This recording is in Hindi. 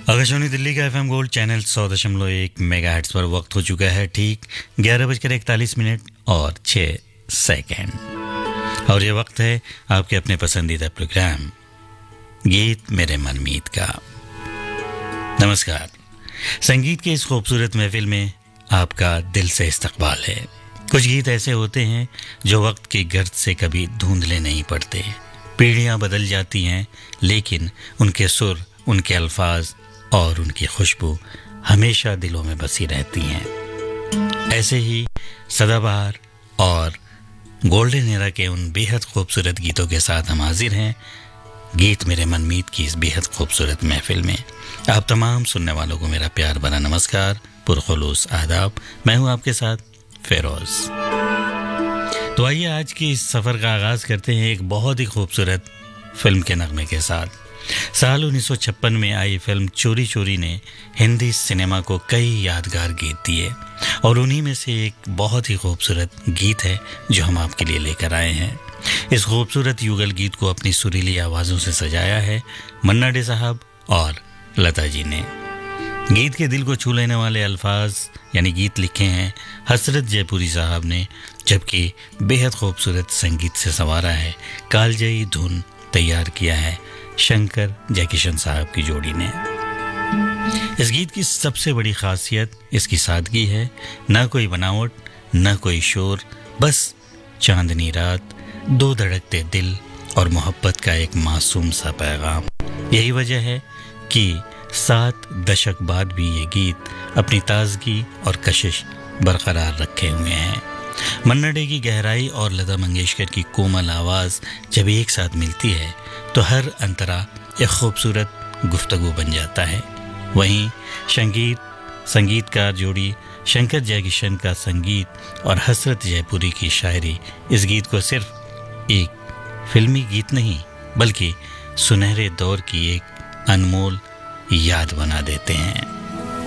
आकाशवाणी दिल्ली का एफएम गोल्ड चैनल 100.1 मेगाहर्ट्ज पर वक्त हो चुका है ठीक 11:41 और 6 सेकंड। और ये वक्त है आपके अपने पसंदीदा प्रोग्राम गीत मेरे मनमीत का। नमस्कार। संगीत के इस खूबसूरत महफिल में आपका दिल से इस्तकबाल है। कुछ गीत ऐसे होते हैं जो वक्त की गर्द से कभी धुंधले नहीं पड़ते। पीढ़ियां बदल जाती हैं लेकिन उनके सुर, उनके अल्फाज और उनकी खुशबू हमेशा दिलों में बसी रहती हैं। ऐसे ही सदाबहार और गोल्डन एरा के उन बेहद खूबसूरत गीतों के साथ हम हाजिर हैं गीत मेरे मनमीत की इस बेहद खूबसूरत महफिल में। आप तमाम सुनने वालों को मेरा प्यार भरा नमस्कार, पुरखुलूस आदाब। मैं हूं आपके साथ फिरोज। तो आइए आज की इस सफ़र का आगाज़ करते हैं एक बहुत ही खूबसूरत फिल्म के नगमे के साथ। साल 1956 में आई फिल्म चोरी चोरी ने हिंदी सिनेमा को कई यादगार गीत दिए और उन्हीं में से एक बहुत ही खूबसूरत गीत है जो हम आपके लिए लेकर आए हैं। इस खूबसूरत युगल गीत को अपनी सुरीली आवाज़ों से सजाया है मन्ना डे साहब और लता जी ने। गीत के दिल को छू लेने वाले अल्फाज यानी गीत लिखे हैं हसरत जयपुरी साहब ने, जबकि बेहद खूबसूरत संगीत से संवारा है कालजयी धुन तैयार किया है शंकर जयकिशन साहब की जोड़ी ने। इस गीत की सबसे बड़ी खासियत इसकी सादगी है। ना कोई बनावट, ना कोई शोर, बस चांदनी रात, दो धड़कते दिल और मोहब्बत का एक मासूम सा पैगाम। यही वजह है कि 7 दशक बाद भी ये गीत अपनी ताजगी और कशिश बरकरार रखे हुए हैं। मन्ना डे की गहराई और लता मंगेशकर की कोमल आवाज़ जब एक साथ मिलती है तो हर अंतरा एक खूबसूरत गुफ्तगू बन जाता है। वहीं संगीतकार जोड़ी शंकर जयकिशन का संगीत और हसरत जयपुरी की शायरी इस गीत को सिर्फ एक फिल्मी गीत नहीं बल्कि सुनहरे दौर की एक अनमोल याद बना देते हैं।